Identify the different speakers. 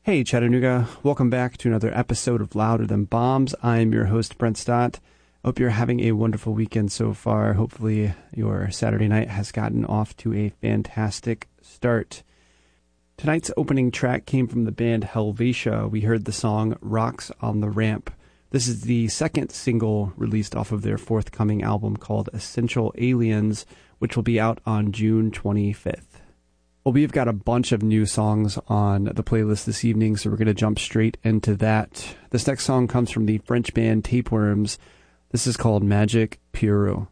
Speaker 1: Hey Chattanooga, welcome back to another episode of Louder Than Bombs. I'm your host Brent Stott. Hope you're having a wonderful weekend so far. Hopefully your Saturday night has gotten off to a fantastic start. Tonight's opening track came from the band Helvetia. We heard the song Rocks on the Ramp. This is the second single released off of their forthcoming album called Essential Aliens, which will be out on June 25th. Well, we've got a bunch of new songs on the playlist this evening, so we're going to jump straight into that. This next song comes from the French band Tapeworms. This is called Magic Pierrot.